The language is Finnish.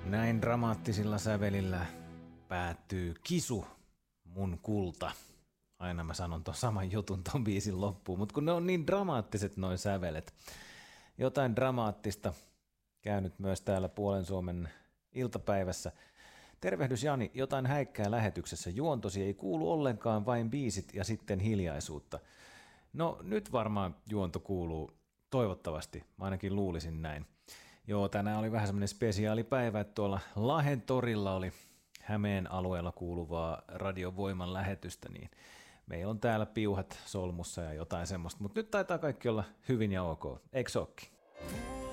Näin dramaattisilla sävelillä päättyy Kisu, mun kulta. Aina mä sanon ton saman jutun ton biisin loppuun, mutta kun ne on niin dramaattiset noin sävelet. Jotain dramaattista käynyt myös täällä Puolen Suomen iltapäivässä. Tervehdys Jani, jotain häikkää lähetyksessä. Juontosi ei kuulu ollenkaan, vain biisit ja sitten hiljaisuutta. No nyt varmaan juonto kuuluu, toivottavasti, mä ainakin luulisin näin. Joo, tänään oli vähän semmoinen spesiaalipäivä, että tuolla Lahden torilla oli Hämeen alueella kuuluvaa radiovoiman lähetystä, niin meillä on täällä piuhat solmussa ja jotain semmoista, mutta nyt taitaa kaikki olla hyvin ja ok, eikö ookin?